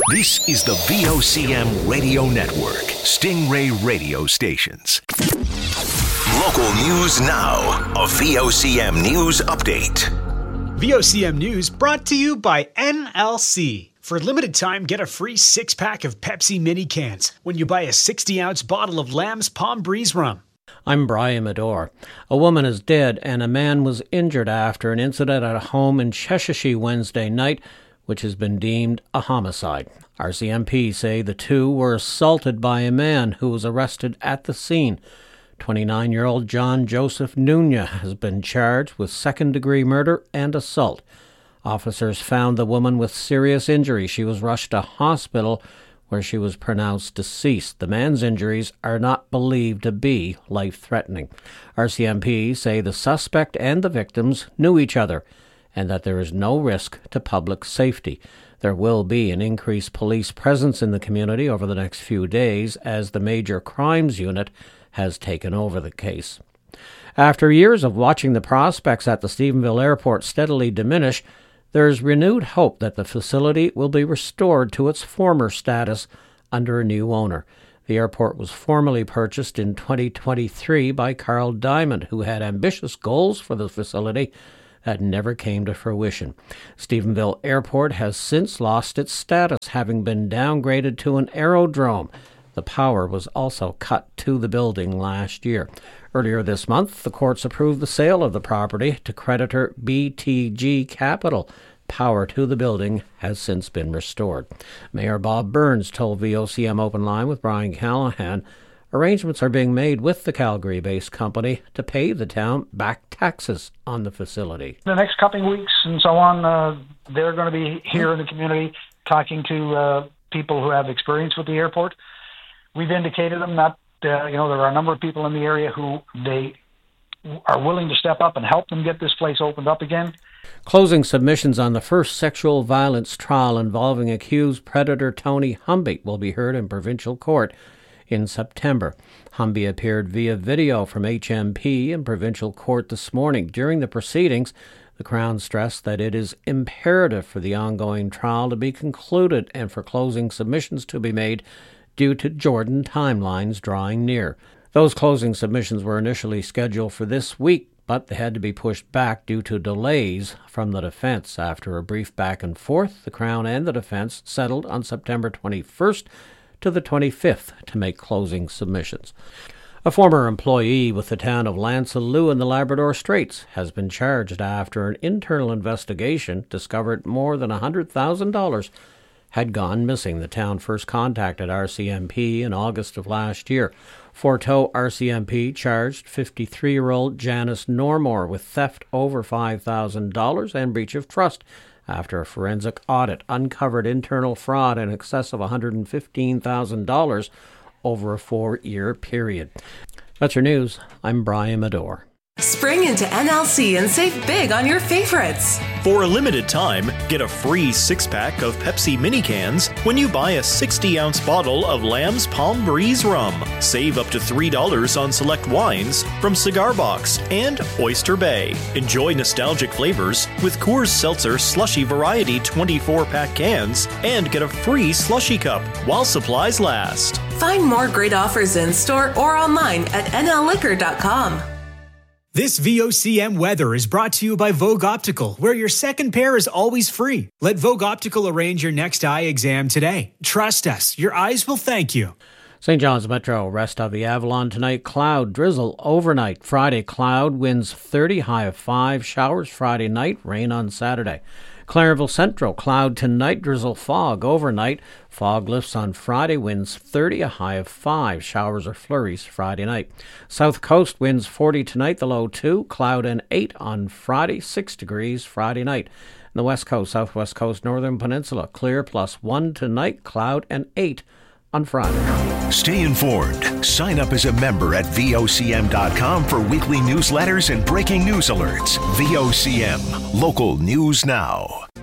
This is the VOCM Radio Network, Stingray Radio Stations. Local news now. A VOCM News Update. VOCM News brought to you by NLC. For a limited time, get a free 6-pack of Pepsi mini cans when you buy a 60-ounce bottle of Lamb's Palm Breeze rum. I'm Brian Medore. A woman is dead and a man was injured after an incident at a home in Cheshire Wednesday night, which has been deemed a homicide. RCMP say the two were assaulted by a man who was arrested at the scene. 29-year-old John Joseph Nunez has been charged with second-degree murder and assault. Officers found the woman with serious injury. She was rushed to hospital where she was pronounced deceased. The man's injuries are not believed to be life-threatening. RCMP say the suspect and the victims knew each other and that there is no risk to public safety. There will be an increased police presence in the community over the next few days as the Major Crimes Unit has taken over the case. After years of watching the prospects at the Stephenville Airport steadily diminish, there is renewed hope that the facility will be restored to its former status under a new owner. The airport was formally purchased in 2023 by Carl Diamond, who had ambitious goals for the facility that never came to fruition. Stephenville Airport has since lost its status, having been downgraded to an aerodrome. The power was also cut to the building last year. Earlier this month, the courts approved the sale of the property to creditor BTG Capital. Power to the building has since been restored. Mayor Bob Burns told VOCM Open Line with Brian Callahan arrangements are being made with the Calgary-based company to pay the town back taxes on the facility. The next couple of weeks and so on, they're going to be here in the community talking to people who have experience with the airport. We've indicated them that there are a number of people in the area who they are willing to step up and help them get this place opened up again. Closing submissions on the first sexual violence trial involving accused predator Tony Humby will be heard in provincial court in September. Humby appeared via video from HMP in provincial court this morning. During the proceedings, the Crown stressed that it is imperative for the ongoing trial to be concluded and for closing submissions to be made due to Jordan timelines drawing near. Those closing submissions were initially scheduled for this week, but they had to be pushed back due to delays from the defense. After a brief back and forth, the Crown and the defense settled on September 21st to the 25th to make closing submissions. A former employee with the town of Lancelot in the Labrador Straits has been charged after an internal investigation discovered more than $100,000 had gone missing. The town first contacted RCMP in August of last year. Forteau RCMP charged 53-year-old Janice Normore with theft over $5,000 and breach of trust after a forensic audit uncovered internal fraud in excess of $115,000 over a 4-year period. That's your news. I'm Brian Medore. Spring into NLC and save big on your favorites. For a limited time, get a free 6-pack of Pepsi mini cans when you buy a 60-ounce bottle of Lamb's Palm Breeze rum. Save up to $3 on select wines from Cigar Box and Oyster Bay. Enjoy nostalgic flavors with Coors Seltzer Slushy Variety 24-pack cans and get a free slushy cup while supplies last. Find more great offers in store or online at nlliquor.com. This VOCM weather is brought to you by Vogue Optical, where your second pair is always free. Let Vogue Optical arrange your next eye exam today. Trust us, your eyes will thank you. St. John's Metro, rest of the Avalon tonight, cloud, drizzle overnight. Friday, cloud, winds 30, high of 5, showers Friday night, rain on Saturday. Clarenville Central, cloud tonight, drizzle, fog overnight. Fog lifts on Friday, winds 30, a high of 5. Showers or flurries Friday night. South Coast, winds 40 tonight, the low 2. Cloud and 8 on Friday, 6 degrees Friday night. In the West Coast, Southwest Coast, Northern Peninsula, clear, +1 tonight, cloud and 8 on Friday. Stay informed. Sign up as a member at VOCM.com for weekly newsletters and breaking news alerts. VOCM, local news now.